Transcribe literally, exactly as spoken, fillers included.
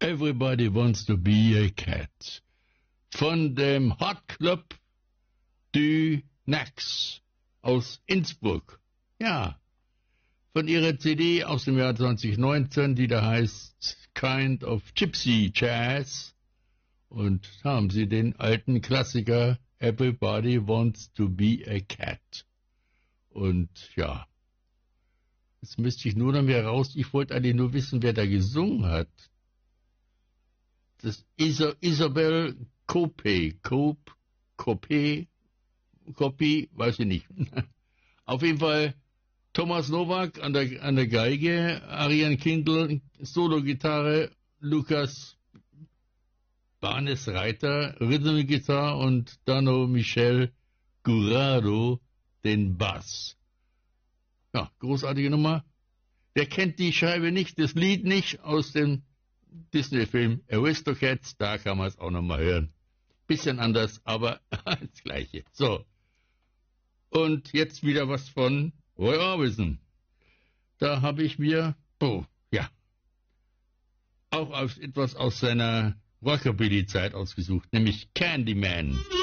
Everybody Wants to Be a Cat von dem Hot Club du Nax aus Innsbruck. Ja, von ihrer C D aus dem Jahr zwanzig neunzehn, die da heißt Kind of Gypsy Jazz. Und haben sie den alten Klassiker Everybody Wants to Be a Cat. Und ja, jetzt müsste ich nur noch mehr raus. Ich wollte eigentlich nur wissen, wer da gesungen hat. Das ist Isabel Cope, Cope, Cope, Copy, weiß ich nicht. Auf jeden Fall Thomas Nowak an der, an der Geige, Ariane Kindl, Solo-Gitarre, Lukas Barnes Reiter, Rhythm Guitar und Dano Michel Gurado den Bass. Ja, großartige Nummer. Wer kennt die Scheibe nicht, das Lied nicht aus dem Disney-Film Aristocats, da kann man es auch nochmal hören. Bisschen anders, aber das Gleiche. So. Und jetzt wieder was von Roy Orbison. Da habe ich mir, oh, ja, auch aus, etwas aus seiner Rockabilly-Zeit ausgesucht, nämlich Candyman.